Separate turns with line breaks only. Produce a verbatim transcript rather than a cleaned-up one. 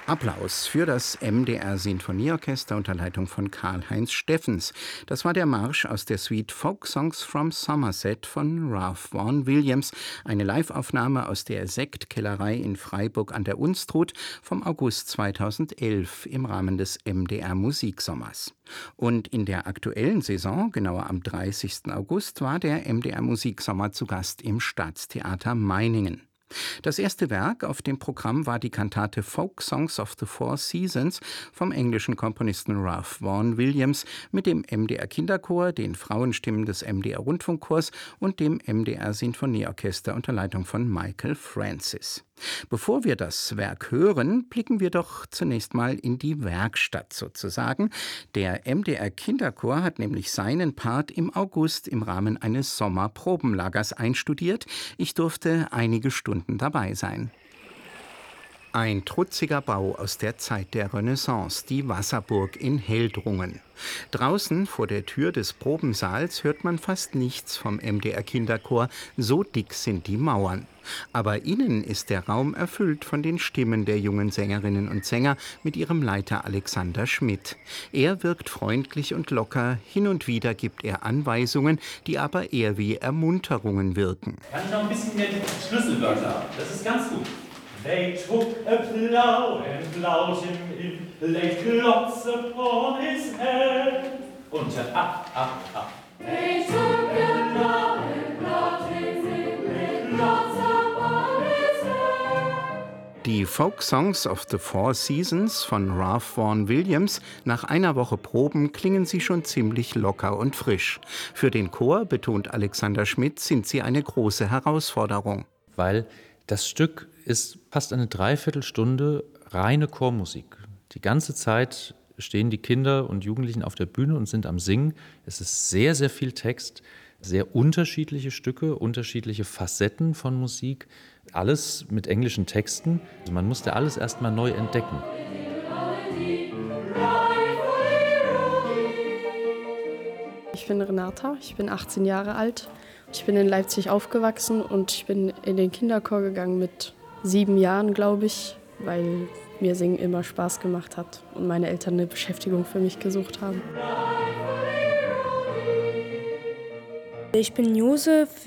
Applaus für das M D R Sinfonieorchester unter Leitung von Karl-Heinz Steffens. Das war der Marsch aus der Suite Folk Songs from Somerset von Ralph Vaughan Williams, eine Liveaufnahme aus der Sektkellerei in Freiburg an der Unstrut vom August zweitausendelf im Rahmen des M D R Musiksommers. Und in der aktuellen Saison, genauer am dreißigsten August, war der M D R Musiksommer zu Gast im Staatstheater Meiningen. Das erste Werk auf dem Programm war die Kantate Folk Songs of the Four Seasons vom englischen Komponisten Ralph Vaughan Williams mit dem M D R Kinderchor, den Frauenstimmen des M D R Rundfunkchors und dem M D R Sinfonieorchester unter Leitung von Michael Francis. Bevor wir das Werk hören, blicken wir doch zunächst mal in die Werkstatt sozusagen. Der M D R Kinderchor hat nämlich seinen Part im August im Rahmen eines Sommerprobenlagers einstudiert. Ich durfte einige Stunden dabei sein. Ein trutziger Bau aus der Zeit der Renaissance, die Wasserburg in Heldrungen. Draußen vor der Tür des Probensaals hört man fast nichts vom M D R Kinderchor, so dick sind die Mauern. Aber innen ist der Raum erfüllt von den Stimmen der jungen Sängerinnen und Sänger mit ihrem Leiter Alexander Schmidt. Er wirkt freundlich und locker, hin und wieder gibt er Anweisungen, die aber eher wie Ermunterungen wirken.
Kann ich noch ein bisschen mehr die Schlüsselwörter haben? Das ist ganz gut. They took a plough and plowed him in, laid clods upon his head. Und dann ab, ab, ab.
They took a plough and plowed him in, laid clods upon his head.
Die Folk Songs of the Four Seasons von Ralph Vaughan Williams. Nach einer Woche Proben klingen sie schon ziemlich locker und frisch. Für den Chor, betont Alexander Schmidt, sind sie eine große Herausforderung.
Weil das Stück ist fast eine Dreiviertelstunde reine Chormusik. Die ganze Zeit stehen die Kinder und Jugendlichen auf der Bühne und sind am Singen. Es ist sehr, sehr viel Text, sehr unterschiedliche Stücke, unterschiedliche Facetten von Musik, alles mit englischen Texten. Also man musste alles erst mal neu entdecken.
Ich bin Renata, ich bin achtzehn Jahre alt. Ich bin in Leipzig aufgewachsen und ich bin in den Kinderchor gegangen mit sieben Jahren, glaube ich, weil mir Singen immer Spaß gemacht hat und meine Eltern eine Beschäftigung für mich gesucht haben.
Ich bin Josef,